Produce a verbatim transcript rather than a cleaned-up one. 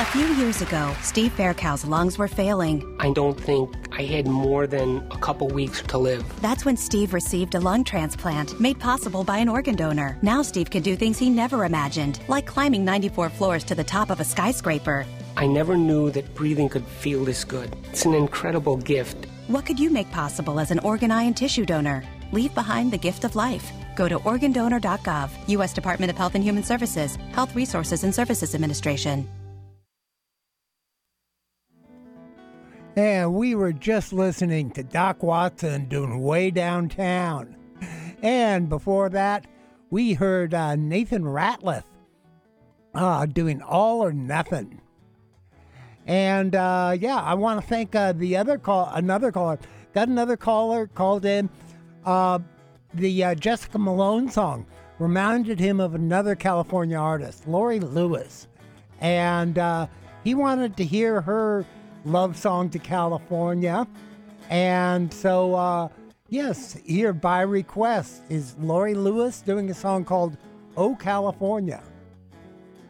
A few years ago, Steve Faircow's lungs were failing. I don't think I had more than a couple weeks to live. That's when Steve received a lung transplant made possible by an organ donor. Now Steve can do things he never imagined, like climbing ninety-four floors to the top of a skyscraper. I never knew that breathing could feel this good. It's an incredible gift. What could you make possible as an organ, eye, and tissue donor? Leave behind the gift of life. Go to organ donor dot gov, U S Department of Health and Human Services, Health Resources and Services Administration. And we were just listening to Doc Watson doing Way Downtown. And before that, we heard uh, Nathan Ratliff uh, doing All or Nothing. And uh, yeah, I want to thank uh, the other call, another caller. Got another caller called in. Uh, the uh, Jessica Malone song reminded him of another California artist, Lori Lewis. And uh, he wanted to hear her love song to California. And so, uh, yes, here by request is Lori Lewis doing a song called Oh California.